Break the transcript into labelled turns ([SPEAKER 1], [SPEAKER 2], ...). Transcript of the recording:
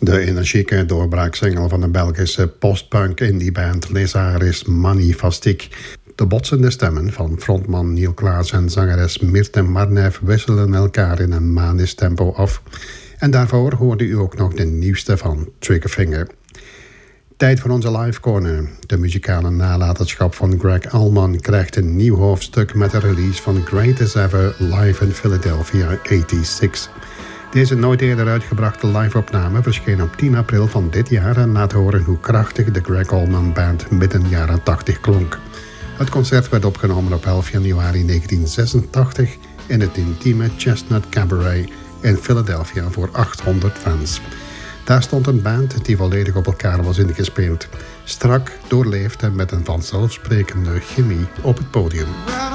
[SPEAKER 1] De energieke doorbraaksingle van de Belgische postpunk indieband Les Arts is Magnifique. De botsende stemmen van frontman Neil Klaas en zangeres Myrthe Marnev wisselen elkaar in een manisch tempo af. En daarvoor hoorde u ook nog de nieuwste van Triggerfinger. Tijd voor onze live corner. De muzikale nalatenschap van Greg Allman krijgt een nieuw hoofdstuk met de release van Great As Ever live in Philadelphia 86. Deze nooit eerder uitgebrachte live-opname verscheen op 10 april van dit jaar en laat horen hoe krachtig de Greg Allman Band midden jaren 80 klonk. Het concert werd opgenomen op 11 januari 1986 in het intieme Chestnut Cabaret in Philadelphia voor 800 fans. Daar stond een band die volledig op elkaar was ingespeeld. Strak, doorleefd en met een vanzelfsprekende chemie op het podium.